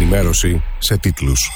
ενημέρωση σε τίτλους.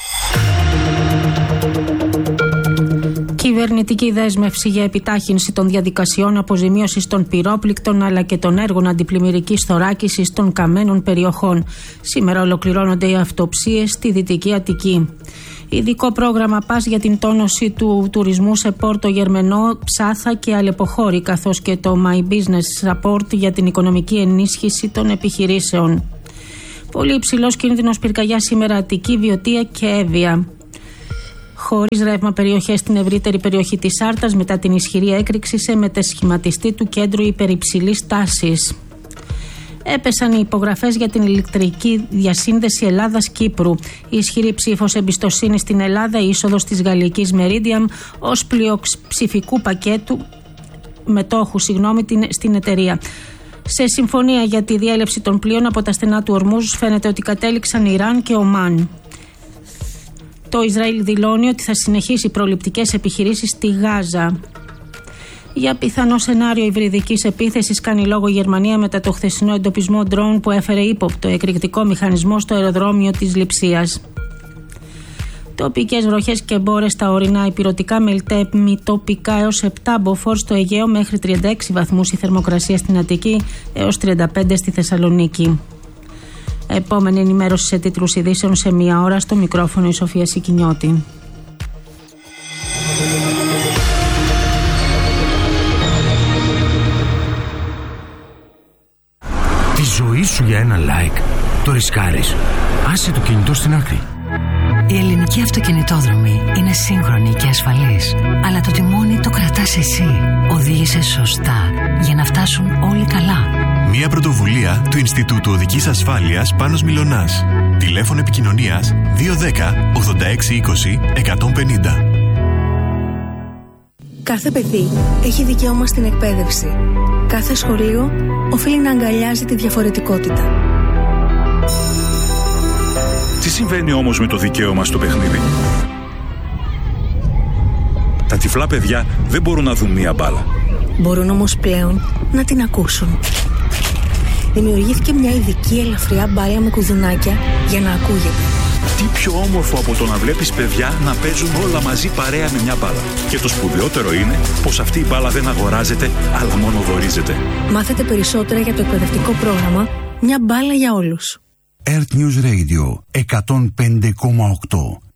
Κυβερνητική δέσμευση για επιτάχυνση των διαδικασιών αποζημίωσης των πυρόπληκτων αλλά και των έργων αντιπλημμυρικής θωράκισης των καμένων περιοχών. Σήμερα ολοκληρώνονται οι αυτοψίες στη Δυτική Αττική. Ειδικό πρόγραμμα ΠΑΣ για την τόνωση του τουρισμού σε Πόρτο Γερμενό, Ψάθα και Αλεποχώρη, καθώς και το My Business Support για την οικονομική ενίσχυση των επιχειρήσεων. Πολύ υψηλός κίνδυνος πυρκαγιά σήμερα Αττική, Βιωτία και Εύβοια. Χωρίς ρεύμα περιοχές στην ευρύτερη περιοχή της Άρτας μετά την ισχυρή έκρηξη σε μετασχηματιστή του κέντρου υπερυψηλής τάσης. Έπεσαν οι υπογραφές για την ηλεκτρική διασύνδεση Ελλάδας-Κύπρου. Η ισχυρή ψήφος εμπιστοσύνη στην Ελλάδα, η είσοδος της γαλλικής Meridiam ως πλειοψηφικού πακέτου μετόχου στην εταιρεία. Σε συμφωνία για τη διέλευση των πλοίων από τα στενά του Ορμούζ φαίνεται ότι κατέληξαν Ιράν και Ομάν. Το Ισραήλ δηλώνει ότι θα συνεχίσει προληπτικές επιχειρήσεις στη Γάζα. Για πιθανό σενάριο υβριδικής επίθεσης κάνει λόγο η Γερμανία μετά το χθεσινό εντοπισμό ντρόουν που έφερε ύποπτο εκρηκτικό μηχανισμό στο αεροδρόμιο της Λειψίας. Τοπικές βροχές και μπόρες στα ορεινά, υπηρωτικά μελτέμι τοπικά έως 7 μποφόρ στο Αιγαίο, μέχρι 36 βαθμούς η θερμοκρασία στην Αττική έως 35 στη Θεσσαλονίκη. Επόμενη ενημέρωση σε τίτλους ειδήσεων σε μία ώρα. Στο μικρόφωνο η Σοφία Σικινιώτη. Τη ζωή σου για ένα like το ρισκάρεις. Άσε το κινητό στην άκρη. Η ελληνική αυτοκινητόδρομη είναι σύγχρονη και ασφαλής, αλλά το τιμόνι το κρατάς εσύ. Οδήγησε σωστά για να φτάσουν όλοι καλά. Μια πρωτοβουλία του Ινστιτούτου Οδικής Ασφάλειας Πάνος Μιλωνάς. Τηλέφωνο επικοινωνίας 210 86 20 150. Κάθε παιδί έχει δικαίωμα στην εκπαίδευση. Κάθε σχολείο οφείλει να αγκαλιάζει τη διαφορετικότητα. Τι συμβαίνει όμως με το δικαίωμα στο παιχνίδι? Τα τυφλά παιδιά δεν μπορούν να δουν μία μπάλα. Μπορούν όμως πλέον να την ακούσουν. Δημιουργήθηκε μια ειδική ελαφριά μπάλα με κουδουνάκια για να ακούγεται. Τι πιο όμορφο από το να βλέπεις παιδιά να παίζουν όλα μαζί παρέα με μια μπάλα. Και το σπουδαιότερο είναι πως αυτή η μπάλα δεν αγοράζεται, αλλά μόνο δωρίζεται. Μάθετε περισσότερα για το εκπαιδευτικό πρόγραμμα «Μια μπάλα για όλους». Earth News Radio 105,8.